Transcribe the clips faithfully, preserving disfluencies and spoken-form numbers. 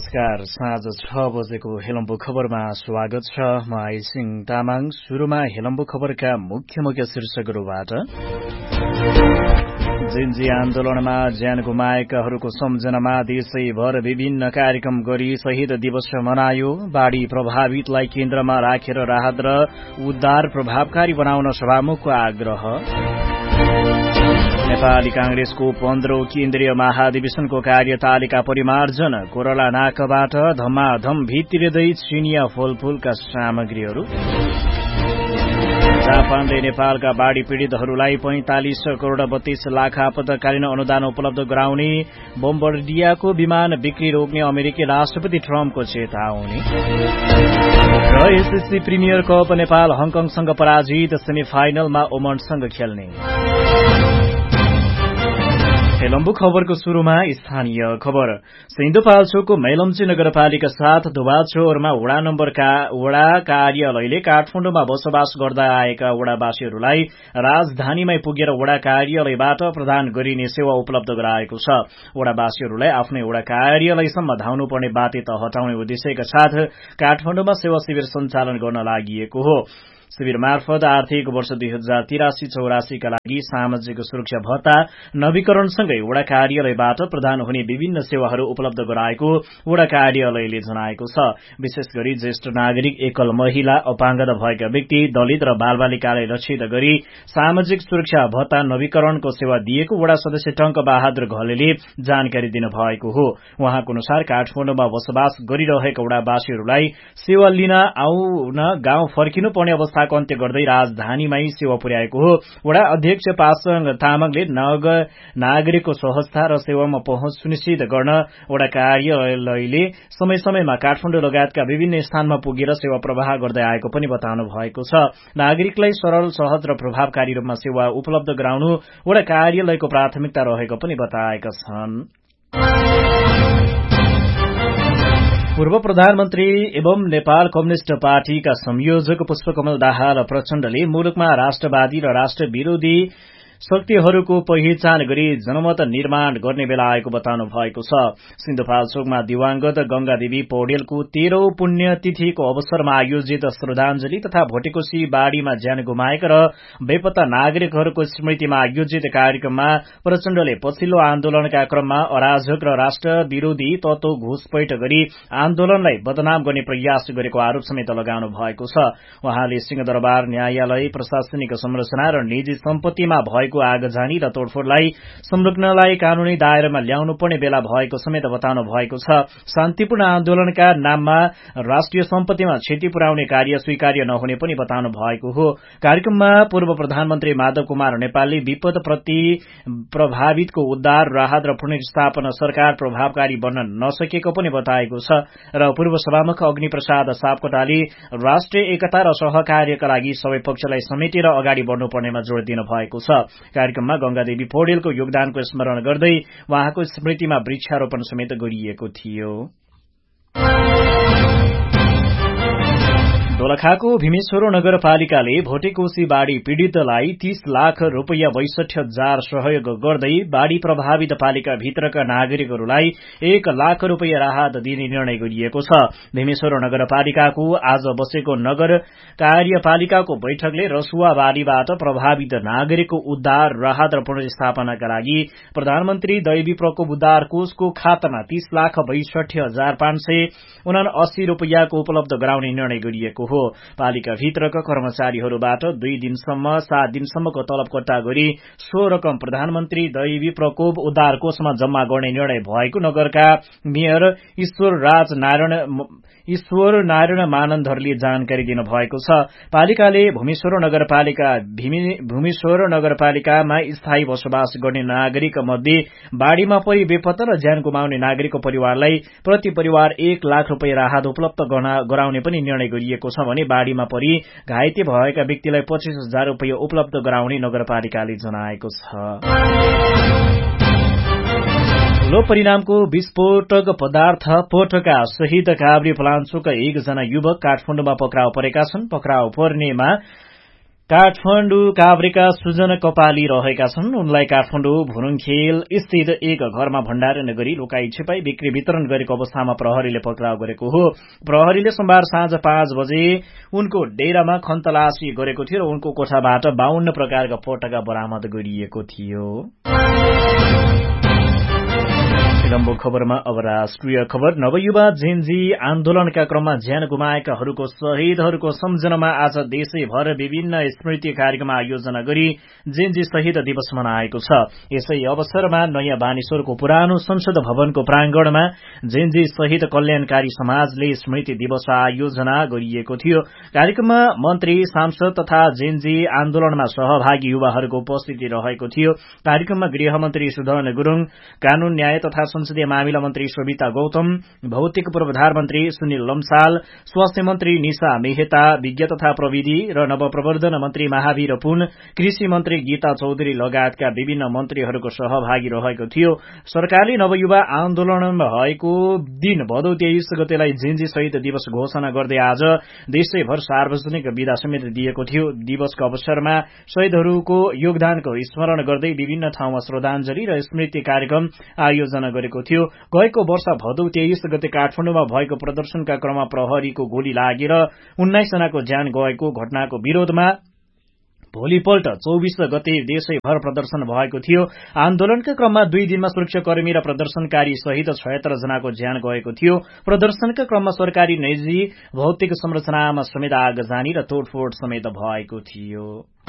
नमस्कार। साँझ छ बजेको हेलम्बु खबरमा स्वागत छ। म आइसिङ तामाङ। सुरुमा हेलम्बु खबरका मुख्य मुख्य शीर्षकहरूबाट। जिन्जी आन्दोलनमा ज्यान गुमाएकाहरूको सम्झनामा देशैभर विभिन्न कार्यक्रम गरी शहीद दिवस मनायो। बाढ़ी प्रभावितलाई केन्द्रमा राखेर राहत र उद्धार प्रभावकारी बनाउन सभामुखको आग्रह। नेपाली कांग्रेसको पन्ध्रौं केन्द्रीय महाधिवेशनको कार्यतालिका परिमार्जन। कोरला नाकाबाट धमाधम भित्रिँदै चिनिया फलफूलका सामग्रीहरू। जापानले नेपालका बाढ़ी पीड़ितहरूलाई पैंतालिस करोड़ बत्तीस लाख आपतकालीन अनुदान उपलब्ध गराउने। बम्बर्डियाको विमान बिक्री रोक्ने अमेरिकी राष्ट्रपति ट्रम्पको चेतावनी। र एसएससी प्रिमियर कप नेपाल हङकङसँग पराजित, सेमिफाइनलमा ओमनसँग खेल्ने। हेलम्बु खबरको शुरूमा स्थानीय खबर। सिन्धुपाल्चोकको मैलम्ची नगरपालिका साथ दुवाचौरमा वडा नम्बरका वडा कार्यालयले काठमाडौँमा बसोबास गर्दै आएका वडावासीहरूलाई राजधानीमै पुगेर वडा कार्यालयबाट प्रदान गरिने सेवा उपलब्ध गराएको छ। वडावासीहरूलाई आफ्नै वडा कार्यालयसम्म धाउनुपर्ने बाध्यता हटाउने उद्देश्यका साथ काठमाडौँमा सेवा शिविर सञ्चालन गर्न लागि हो। शिविर मार्फत आर्थिक वर्ष दुई हजार तिरासी चौरासीका लागि सामाजिक सुरक्षा भत्ता नवीकरणसँगै वडा कार्यालयबाट प्रदान हुने विभिन्न सेवाहरू उपलब्ध गराएको वडा कार्यालयले जनाएको छ। विशेष गरी ज्येष्ठ नागरिक, एकल महिला, अपाङ्गता भएका व्यक्ति, दलित र बालबालिकालाई लक्षित गरी सामाजिक सुरक्षा भत्ता नवीकरणको सेवा दिएको वडा सदस्य टंक बहादुर घलेले जानकारी दिनुभएको हो। उहाँको अनुसार काठमाडौँमा बसोबास गरिरहेका वडावासीहरूलाई सेवा लिन आउन गाउँ फर्किनु पर्ने अवस्था अन्त्य गर्दै राजधानीमै सेवा पुर्याएको हो। वडा अध्यक्ष पासाङ तामाङले नागरिकको सहजता र सेवामा पहुँच सुनिश्चित गर्न वडा कार्यालयले समय समयमा काठमाडौँ लगायतका विभिन्न स्थानमा पुगेर सेवा प्रवाह गर्दै आएको पनि बताउनु भएको छ। नागरिकलाई सरल, सहज र प्रभावकारी रूपमा सेवा उपलब्ध गराउनु वडा कार्यालयको प्राथमिकता रहेको पनि बताएका छन्। पूर्व प्रधानमन्त्री एवं नेपाल कम्युनिष्ट पार्टीका संयोजक पुष्पकमल दाहाल प्रचण्डले मुलुकमा राष्ट्रवादी र राष्ट्र विरोधी शक्तिहरूको पहिचान गरी जनमत निर्माण गर्ने बेला आएको बताउनु भएको छ। सिन्धुपाल्चोकमा दिवंगत गंगादेवी पौडेलको तेह्रौं पुण्यतिथिको अवसरमा आयोजित श्रद्धांजलि तथा भोटेकोशी बाढ़ीमा ज्यान गुमाएका र बेपत्ता नागरिकहरूको स्मृतिमा आयोजित कार्यक्रममा प्रचण्डले पछिल्लो आन्दोलनका क्रममा अराजक र राष्ट्र विरोधी तत्व घुसपैठ गरी आन्दोलनलाई बदनाम गर्ने प्रयास गरेको आरोप समेत लगाउनु भएको छ। उहाँले सिंहदरबार न्यायालय, प्रशासनिक संरचना र निजी सम्पत्तिमा भएको आगजनी र तोडफोडलाई संलग्नलाई कानूनी दायरामा ल्याउनु पर्ने बेला भएको समेत बताउनु भएको छ। शान्तिपूर्ण आन्दोलनका नाममा राष्ट्रिय सम्पत्तिमा क्षति पुर्याउने कार्य स्वीकार्य नहुने पनि बताउनु भएको हो। कार्यक्रममा पूर्व प्रधानमन्त्री माधव कुमार नेपालले विपद प्रति प्रभावितको उद्धार, राहत र पुनर्स्थापना सरकार प्रभावकारी बन्न नसकेको पनि बताएको छ र पूर्व सभामुख अग्निप्रसाद सापकोटाले राष्ट्रिय एकता र सहकार्यका लागि सबै पक्षलाई समेटेर अगाडि बढ्नुपर्नेमा जोड़ दिनु भएको छ। कार्यक्रममा गंगादेवी पौडेलको योगदानको स्मरण गर्दै उहाँको स्मृतिमा वृक्षारोपण समेत गरिएको थियो। दोलखाको भीमेश्वर नगरपालिकाले भोटेकोशी बाढ़ी पीड़ितलाई तीस लाख रूपियाँ बैसठी हजार सहयोग गर्दै बाढ़ी प्रभावित पालिका भित्रका नागरिकहरूलाई एक लाख रूपियाँ राहत दिने निर्णय गरिएको छ। भीमेश्वर नगरपालिकाको आज बसेको नगर कार्यपालिकाको बैठकले रसुवा बाढ़ीबाट प्रभावित नागरिकको उद्धार, राहत र पुनर्स्थापनाका लागि प्रधानमन्त्री दैवी प्रकोप उद्धार कोषको खातामा तीस लाख बैसठी हजार पाँच सय उना अस्सी रूपियाँको उपलब्ध गराउने निर्णय गरिएको हो। पालिका भित्रका कर्मचारीहरूबाट दुई दिनसम्म सात दिनसम्मको तलब कट्टा गरी सो रकम प्रधानमन्त्री दैवी प्रकोप उद्धार कोषमा जम्मा गर्ने निर्णय भएको नगरका मेयर ईश्वर राज नारायण ईश्वर नारायण मानन्दरले जानकारी दिनुभएको छ। पालिकाले भूमेश्वर नगरपालिका भूमेश्वर नगरपालिकामा स्थायी बसोबास गर्ने नागरिक मध्ये बाढ़ीमा परि बेपत्ता र ज्यान गुमाउने नागरिकको परिवारलाई प्रति परिवार एक लाख रूपियाँ राहत उपलब्ध गराउने पनि निर्णय गरिएको छ भने बाढ़ीमा परि घाइते भएका व्यक्तिलाई पच्चीस हजार रूपियाँ उपलब्ध गराउने नगरपालिकाले जनाएको छ। लो परिणामको विस्फोटक पदार्थ पोटका सहित काभ्रे पलाञ्चोकका एकजना युवक काठमाडौँमा पक्राउ परेका छन्। पक्राउ पर्नेमा काठमाडौँ काभ्रेका सृजना कपाली रहेका छन्। उनलाई काठमाडौँ भुरुङखेल स्थित एक घरमा भण्डारण गरी लुकाई छिपाई बिक्री वितरण गरेको अवस्थामा प्रहरीले पक्राउ गरेको हो। प्रहरीले सोमबार साँझ पाँच बजे उनको डेरामा खन्तलासी गरेको थियो र उनको कोठाबाट बाहन्न प्रकारका पटका बरामद गरिएको थियो। विलम्ब खबरमा अब राष्ट्रिय खबर। नवयुवा जेनजी आन्दोलनका क्रममा ज्यान गुमाएकाहरूको शहीदहरूको सम्झनामा आज देशैभर विभिन्न स्मृति कार्यक्रम आयोजना गरी जेनजी शहीद दिवस मनाएको छ। यसै अवसरमा नयाँ बानेश्वरको पुरानो संसद भवनको प्रांगणमा जेनजी शहीद कल्याणकारी समाजले स्मृति दिवस आयोजना गरिएको थियो। कार्यक्रममा मन्त्री, सांसद तथा जेनजी आन्दोलनमा सहभागी युवाहरूको उपस्थिति रहेको थियो। कार्यक्रममा गृहमन्त्री सुदन गुरूङ, कानून न्याय तथा संसदीय मामिला मन्त्री शोभिता गौतम, भौतिक पूर्वाधार मन्त्री सुनिल लम्साल, स्वास्थ्य मन्त्री निशा मेहता, विज्ञ तथा प्रविधि र नवप्रवर्धन मन्त्री महावीर पुन, कृषि मन्त्री गीता चौधरी लगायतका विभिन्न मन्त्रीहरूको सहभागी रहेको थियो। सरकारले नवयुवा आन्दोलनमा भएको दिन भदौ तेइस गतेलाई जेनजी शहीद दिवस घोषणा गर्दै आज देशैभर सार्वजनिक विदा समेत दिएको थियो। दिवसको अवसरमा शहीदहरूको योगदानको स्मरण गर्दै विभिन्न ठाउँमा श्रद्धाञ्जली र स्मृति कार्यक्रम आयोजना गरेको थियो। गएको वर्ष भदौ तेइस गते काठमाडौँमा भएको प्रदर्शनका क्रममा प्रहरीको गोली लागेर उन्नाइस जनाको ज्यान गएको घटनाको विरोधमा भोलिपल्ट चौबीस गते देशैभर प्रदर्शन भएको थियो। आन्दोलनका क्रममा दुई दिनमा सुरक्षाकर्मी र प्रदर्शनकारी सहित छयत्तर जनाको ज्यान गएको थियो। प्रदर्शनका क्रममा सरकारी निजी भौतिक संरचनामा समेत आगजनी र तोडफोड समेत भएको थियो।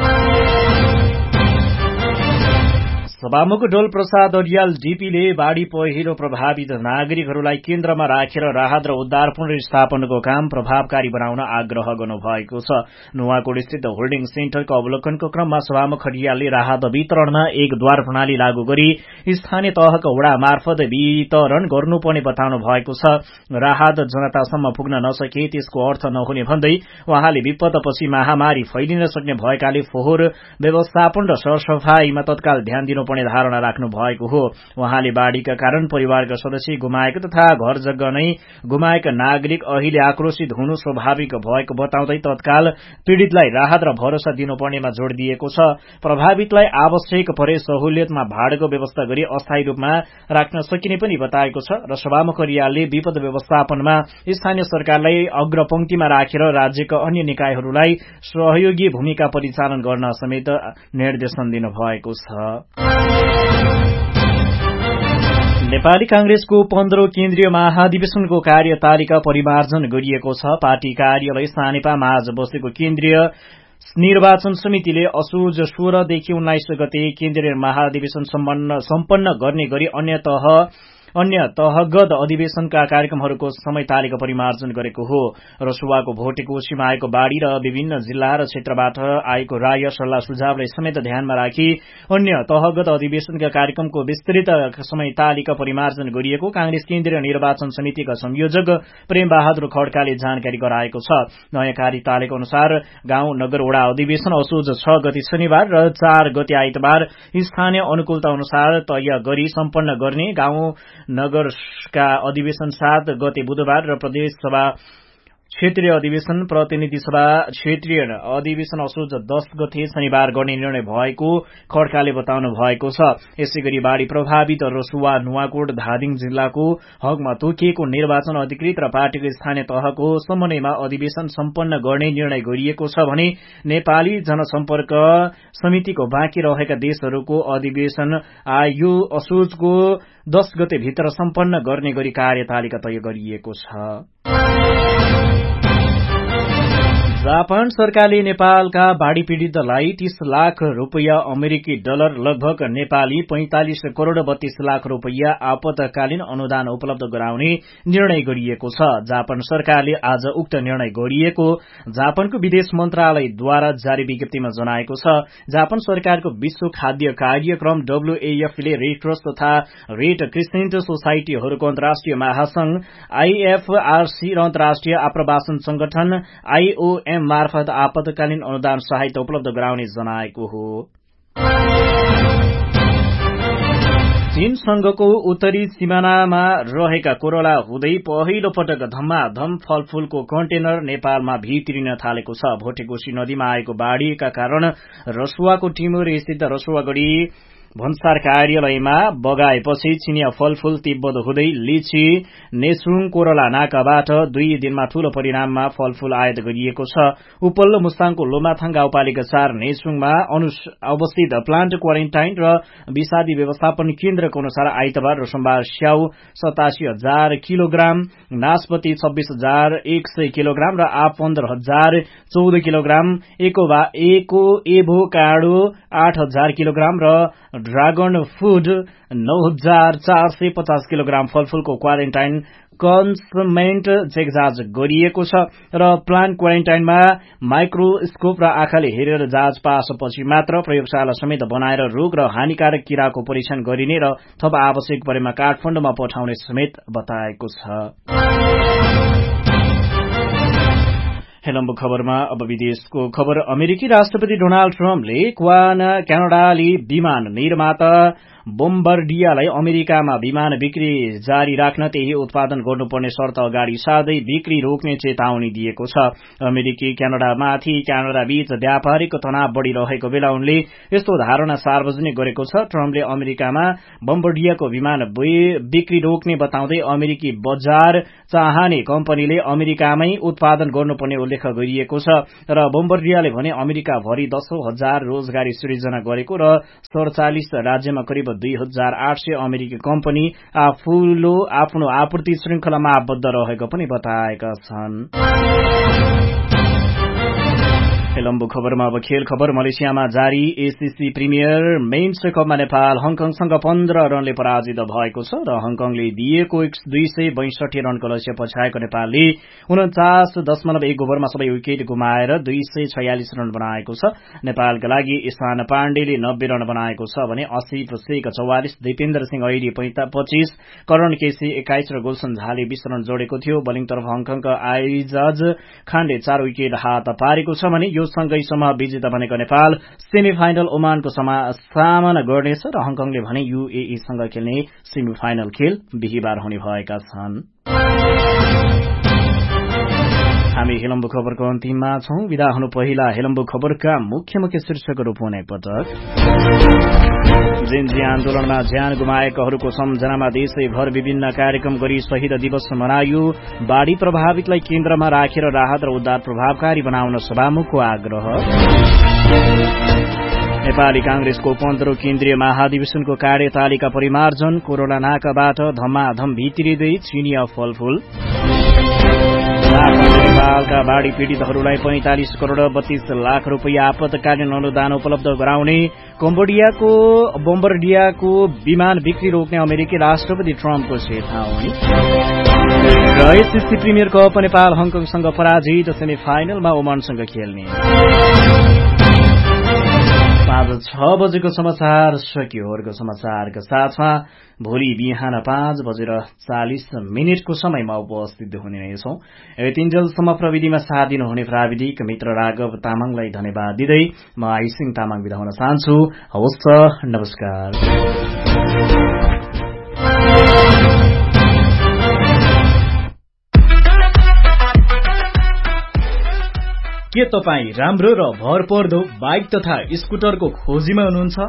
सभामुख डोल प्रसाद अर्याल डीपीले बाढ़ी पहिरो प्रभावित नागरिकहरूलाई केन्द्रमा राखेर राहत र उद्धार पुनर्स्थापनको काम प्रभावकारी बनाउन आग्रह गर्नुभएको छ। नुवाकोट स्थित होल्डिङ सेन्टरको अवलोकनको क्रममा सभामुख अर्यालले राहत वितरणमा एक द्वार प्रणाली लागू गरी स्थानीय तहका वडा मार्फत वितरण गर्नुपर्ने बताउनु भएको छ। राहत जनतासम्म पुग्न नसके त्यसको अर्थ नहुने भन्दै उहाँले विपदपछि महामारी फैलिन सक्ने भएकाले फोहोर व्यवस्थापन र सरसफाईमा तत्काल ध्यान दिनु पर्ने धारणा राख्नु भएको हो। उहाँले बाढ़ीका कारण परिवारका सदस्य गुमाएको तथा घर जग्गा नै गुमाएका नागरिक अहिले आक्रोशित हुनु स्वाभाविक भएको बताउँदै तत्काल पीड़ितलाई राहत र भरोसा दिनुपर्नेमा जोड़ दिएको छ। प्रभावितलाई आवश्यक परे सहुलियतमा भाडाको व्यवस्था गरी अस्थायी रूपमा राख्न सकिने पनि बताएको छ र सभामुख अर्यालले विपद व्यवस्थापनमा स्थानीय सरकारलाई अग्रपंक्तिमा राखेर राज्यका अन्य निकायहरूलाई सहयोगी भूमिका परिचालन गर्न समेत निर्देशन दिनुभएको छ। नेपाली कांग्रेसको पन्ध्रौं केन्द्रीय महाधिवेशनको कार्यतालिका परिमार्जन गरिएको छ। पार्टी कार्यालय सानेपामा आज बसेको केन्द्रीय निर्वाचन समितिले असोज सोह्रदेखि उन्नाइस गते केन्द्रीय महाधिवेशन सम्पन्न गर्ने गरी अन्य तह अन्य तहगत अधिवेशनका कार्यक्रमहरूको समय तालिका परिमार्जन गरेको हो। रसुवाको भोटेकोशीमा आएको बाढ़ी र विभिन्न जिल्ला र क्षेत्रबाट आएको राय सल्लाह सुझावलाई समेत ध्यानमा राखी अन्य तहगत अधिवेशनका कार्यक्रमको विस्तृत समय तालिका परिमार्जन गरिएको कांग्रेस केन्द्रीय निर्वाचन समितिका संयोजक प्रेम बहादुर खड्काले जानकारी गराएको छ। नयाँ कार्यतालिका अनुसार गाउँ नगर वडा अधिवेशन असोज छ गते शनिबार र चार गते आइतबार स्थानीय अनुकूलता अनुसार तय गरी सम्पन्न गर्ने, गाउँ नगरका अधिवेशन सात गते बुधबार र प्रदेश सभा क्षेत्रीय अधिवेशन प्रतिनिधि सभा क्षेत्रीय अधिवेशन असोज दस गते शनिबार गर्ने निर्णय भएको खड्काले बताउनु भएको छ। यसै गरी बाढ़ी प्रभावित रसुवा, नुवाकोट, धादिङ जिल्लाको हकमा तोकिएको निर्वाचन अधिकृत र पार्टीको स्थानीय तहको समन्वयमा अधिवेशन सम्पन्न गर्ने निर्णय गरिएको छ भने नेपाली जनसम्पर्क समितिको बाँकी रहेका देशहरूको अधिवेशन यो असोजको दस गते भित्र सम्पन्न गर्ने गरी कार्यतालिका तय गरिएको छ। जापान सरकारले नेपालका बाढ़ी पीड़ितलाई तीस लाख रूपियाँ अमेरिकी डलर लगभग नेपाली पैंतालिस करोड़ बत्तीस लाख रूपियाँ आपतकालीन अनुदान उपलब्ध गराउने निर्णय गरिएको छ। जापान सरकारले आज उक्त निर्णय गरिएको जापानको विदेश मन्त्रालयद्वारा जारी विज्ञप्तिमा जनाएको छ। जापान सरकारको विश्व खाद्य कार्यक्रम डब्ल्यूएएफले रेड क्रस तथा रेड क्रिसेन्ट सोसाइटीहरूको अन्तर्राष्ट्रिय महासंघ आईएफआरसी र अन्तर्राष्ट्रिय आप्रवासन संगठन आईओएम मार्फत आपतकालीन अनुदान सहायता उपलब्ध गराउने जनाएको हो। चीनसँगको उत्तरी सिमानामा रहेका कोरोला हुँदै पहिलो पटक धम्माधम फलफूलको कन्टेनर नेपालमा भित्रिन थालेको छ। भोटेकोशी नदीमा आएको बाढ़ीका कारण रसुवाको टिमुर स्थित रसुवागढ़ी भन्सार कार्यालयमा बगाएपछि चिनिया फलफूल तिब्बत हुँदै लिची नेसुङ कोरला नाकाबाट दुई दिनमा ठूलो परिणाममा फलफूल आयात गरिएको छ। उपल्लो मुस्ताङको लोमाथाङ गाउँपालिका चार नेसुङमा अवस्थित प्लान्ट क्वारेन्टाइन र विषादी व्यवस्थापन केन्द्रको अनुसार आइतबार र सोमबार स्याउ सतासी हजार किलोग्राम, नाशपति छब्बीस हजार एक सय किलोग्राम र आँप पन्ध्र हजार चौध किलोग्राम, एको एभोकाडो आठ हजार किलोग्राम र ड्रागन फूड नौ हजार चार सय पचास किलोग्राम फलफूलको क्वारेन्टाइन कन्समेन्ट चेकजाँच गरिएको छ र प्लान्ट क्वारेन्टाइनमा माइक्रोस्कोप र आँखाले हेरेर जाँच पासपछि मात्र प्रयोगशाला समेत बनाएर रोग र हानिकारक किराको परीक्षण गरिने र थप आवश्यक परेमा काठमाडौँमा पठाउने समेत बताएको छ। हेलम्बु खबरमा अब विदेशको खबर। अमेरिकी राष्ट्रपति डोनाल्ड ट्रम्पले क्यानाडाली विमान निर्माता बोम्बार्डियालाई अमेरिकामा विमान बिक्री जारी राख्न त्यही उत्पादन गर्नुपर्ने शर्त अगाडि सार्दै बिक्री रोक्ने चेतावनी दिएको छ। अमेरिकी क्यानाडामाथि क्यानाडा बीच व्यापारिक तनाव बढ़िरहेको बेला उनले यस्तो धारणा सार्वजनिक गरेको छ। ट्रम्पले अमेरिकामा बोम्बार्डियाको विमान बिक्री रोक्ने बताउँदै अमेरिकी बजार चाहने कम्पनीले अमेरिकामै उत्पादन गर्नुपर्ने उल्लेख गरिएको छ र बोम्बार्डियाले भने अमेरिकाभरि दशौं हजार रोजगारी सृजना गरेको र सड़चालिस राज्यमा करिब दुई हजार आठ सय अमेरिकी कम्पनी आफूलो आफ्नो आपूर्ति श्रृंखलामा आबद्ध रहेको पनि बताएका छन्। लम्बु खबरमा अब खेल खबर। मलेसियामा जारी एसीसी प्रिमियर मेन्स कपमा नेपाल हङकङसँग पन्ध्र रनले पराजित भएको छ र हङकङले दिएको दुई सय बैसठी रनको लक्ष्य पछ्याएको नेपालले उन्चास दशमलव एक ओभरमा सबै विकेट गुमाएर दुई सय छयालिस रन बनाएको छ। नेपालका लागि इशान पाण्डेले नब्बे रन बनाएको छ भने असिफ शेख चौवालिस, दिपेन्द्र सिंह ऐडी पच्चीस, करण केसी एक्काइस र गुलसन झाले बीस रन जोडेको थियो। बलिङतर्फ हङकङका आइजाज खानले चार विकेट हात पारेको छ भने यो सँगै सम्म विजेता बनेको नेपाल सेमी फाइनल ओमानको सामना गर्नेछ र हङकङले भने यूएईसँग खेल्ने सेमी फाइनल खेल बिहिबार हुने भएका छन्। हामी हेलम्बु खबरको अन्तिममा छौं। विदा हुनु पहिला हेलम्बु खबरका मुख्य मुख्य शीर्षकहरू पुनः पटक। जेनजी आन्दोलनमा ज्यान गुमाएकाहरूको सम्झनामा देशैभर विभिन्न कार्यक्रम गरी शहीद दिवस मनाइयो। बाढ़ी प्रभावितलाई केन्द्रमा राखेर राहत र उद्धार प्रभावकारी बनाउन सभामुखको आग्रह। नेपाली कांग्रेसको पन्ध्रौं केन्द्रीय महाधिवेशनको कार्यतालिका परिमार्जन। कोरोना नाकाबाट धमाधम भित्रिँदै चिनिया फलफूल। नेपालका बाढ़ी पीड़ितहरूलाई पैंतालिस करोड़ बत्तीस लाख रूपियाँ आपतकालीन अनुदान उपलब्ध गराउने। कम्बोडियाको बोम्बार्डियाको विमान बिक्री रोक्ने अमेरिकी राष्ट्रपति ट्रम्पको चेतावनी र एसीसी प्रिमियर कप नेपाल हङकङसँग पराजित, सेमी फाइनलमा ओमानसँग खेल्ने। साँझ छ बजेको समाचार सकियो। अर्को समाचारका साथमा भोलि बिहान पाँच बजेर चालिस मिनटको समयमा उपस्थित हुने नै छौं। यतिन्जेलसम्म प्रविधिमा साथ दिनुहुने प्राविधिक मित्र राघव तामाङलाई धन्यवाद दिँदै म आइसिङ तामाङ बिदा हुन चाहन्छु। हवस्, नमस्कार। के तपाईँ राम्रो र भरपर्दो बाइक तथा स्कुटरको खोजीमा हुनुहुन्छ?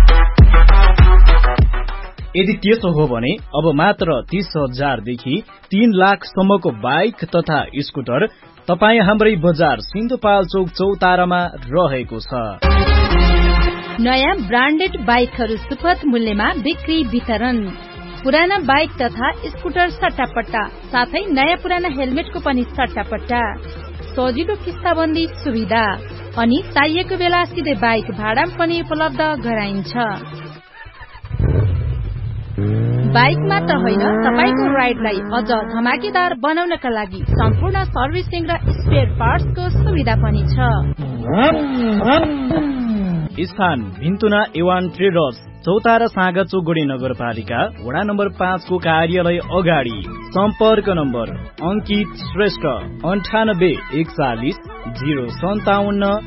यदि त्यसो हो भने अब मात्र तीस हजारदेखि तीन लाखसम्मको बाइक तथा स्कुटर तपाईँ हाम्रै बजार सिन्धुपाल्चोक चौतारामा रहेको छ। नयाँ ब्रान्डेड बाइकहरू सुपथ मूल्यमा बिक्री वितरण। पुराना बाइक तथा स्कुटर सट्टापट्टा, साथै नयाँ पुराना हेलमेटको पनि सट्टापट्टा। सजिलो किस्ताबन्दी सुविधा अनि चाहिएको बेला सिधै बाइक भाडा पनि उपलब्ध गराइन्छ। बाइक मात्र होइन, तपाईको राइडलाई अझ धमाकेदार बनाउनका लागि सम्पूर्ण सर्भिसिङ र स्पेयर पार्ट्सको सुविधा पनि छ। स्थान भिन्तुना एवान ट्रेडर्स, चौतारा सागा चोगडी नगरपालिका वडा नम्बर पाँचको कार्यालय अगाडि। सम्पर्क नम्बर अंकित श्रेष्ठ अन्ठानब्बे एकचालिस जीरो सन्ताउन्न